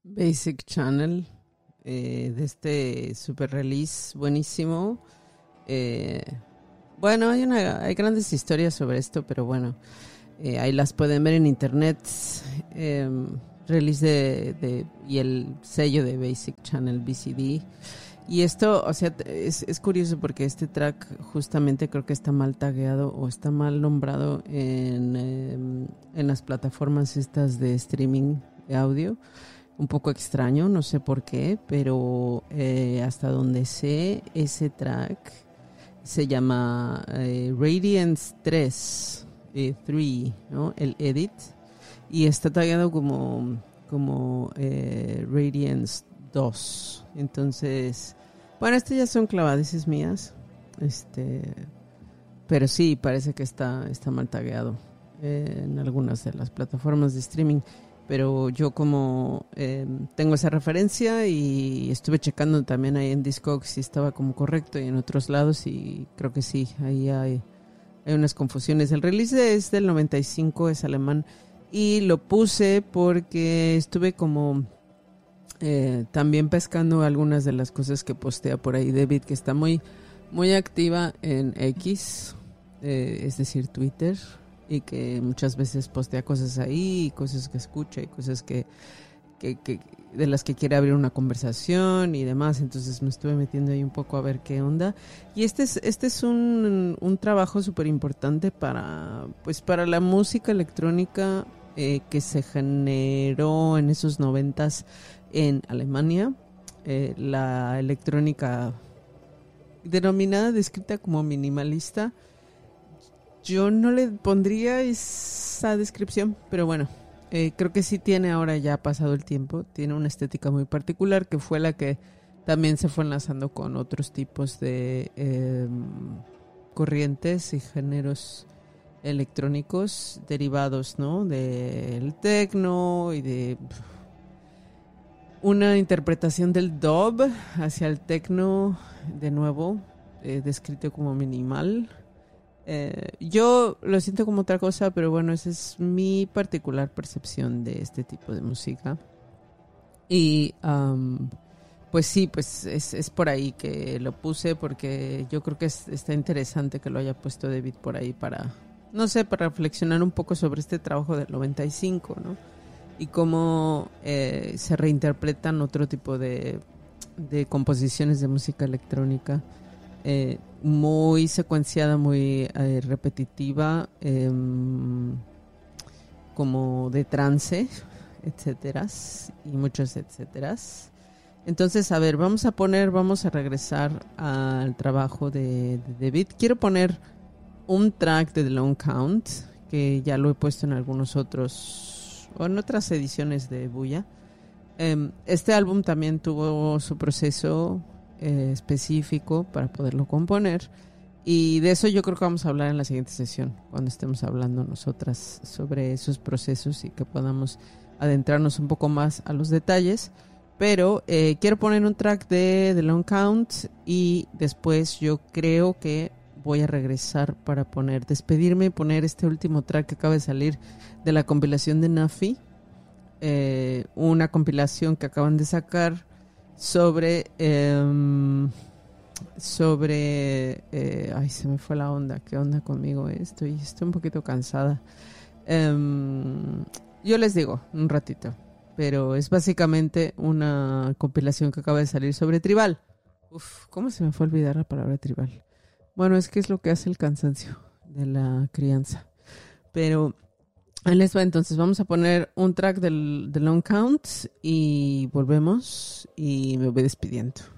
Basic Channel, de este super release buenísimo. Bueno, hay grandes historias sobre esto, pero bueno, ahí las pueden ver en internet. Release y el sello de Basic Channel BCD. Y esto, o sea, es curioso porque este track justamente creo que está mal tagueado o está mal nombrado en las plataformas estas de streaming de audio. Un poco extraño, no sé por qué, pero hasta donde sé, ese track se llama Radiance 3, ¿no? El edit. Y está tagueado como Radiance 2. Entonces, bueno, estas ya son clavadeces mías. Pero sí, parece que está mal tagueado en algunas de las plataformas de streaming. Pero yo como tengo esa referencia y estuve checando también ahí en Discogs si estaba como correcto y en otros lados y creo que sí, ahí hay unas confusiones. El release es del 95, es alemán y lo puse porque estuve como también pescando algunas de las cosas que postea por ahí David, que está muy, muy activa en X, es decir, Twitter. Y que muchas veces postea cosas ahí, cosas que escucha y cosas que de las que quiere abrir una conversación y demás. Entonces me estuve metiendo ahí un poco a ver qué onda. Y este es un trabajo súper importante para la música electrónica que se generó en esos 90s en Alemania. La electrónica descrita como minimalista. Yo no le pondría esa descripción, pero bueno, creo que sí tiene ahora ya pasado el tiempo, tiene una estética muy particular que fue la que también se fue enlazando con otros tipos de corrientes y géneros electrónicos derivados, ¿no? Del techno y de una interpretación del dub hacia el techno de nuevo, descrito como minimal. Yo lo siento como otra cosa, pero bueno, esa es mi particular percepción de este tipo de música. Y pues sí, pues es por ahí que lo puse, porque yo creo que está interesante que lo haya puesto David por ahí para, no sé, para reflexionar un poco sobre este trabajo del 95, ¿no? Y cómo se reinterpretan otro tipo de composiciones de música electrónica. Muy secuenciada, muy repetitiva, como de trance, etcétera, y muchos etcéteras. Entonces, a ver, vamos a regresar al trabajo de David. Quiero poner un track de The Long Count, que ya lo he puesto en algunos otros, o en otras ediciones de Bulla. Este álbum también tuvo su proceso específico para poderlo componer, y de eso yo creo que vamos a hablar en la siguiente sesión, cuando estemos hablando nosotras sobre esos procesos y que podamos adentrarnos un poco más a los detalles. Pero quiero poner un track de The Long Count y después yo creo que voy a regresar para despedirme y poner este último track que acaba de salir de la compilación de Nafi, una compilación que acaban de sacar sobre ay, se me fue la onda. ¿Qué onda conmigo? Estoy un poquito cansada. Yo les digo un ratito, pero es básicamente una compilación que acaba de salir sobre tribal. ¿Cómo se me fue a olvidar la palabra tribal? Bueno, es que es lo que hace el cansancio de la crianza. Pero ahí les va, entonces vamos a poner un track del Long Count y volvemos y me voy despidiendo.